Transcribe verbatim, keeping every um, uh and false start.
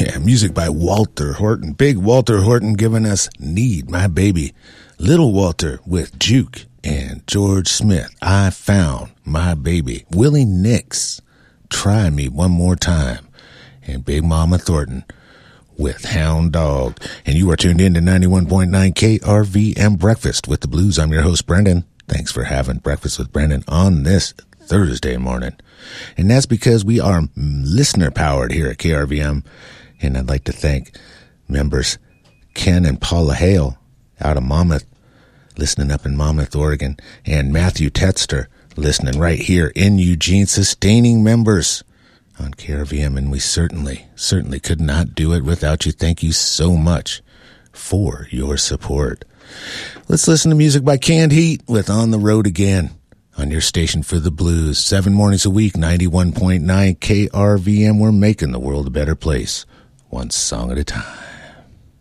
Yeah, music by Walter Horton. Big Walter Horton giving us Need My Baby. Little Walter with Juke and George Smith, I Found My Baby. Willie Nix, Try Me One More Time. And Big Mama Thornton with Hound Dog. And you are tuned in to ninety-one point nine K R V M Breakfast with the Blues. I'm your host, Brendan. Thanks for having Breakfast with Brendan on this Thursday morning. And that's because we are listener powered here at K R V M. And I'd like to thank members Ken and Paula Hale out of Monmouth, listening up in Monmouth, Oregon, and Matthew Tetster listening right here in Eugene, sustaining members on K R V M. And we certainly, certainly could not do it without you. Thank you so much for your support. Let's listen to music by Canned Heat with On the Road Again on your station for the blues. Seven mornings a week, ninety-one point nine K R V M. We're making the world a better place, one song at a time.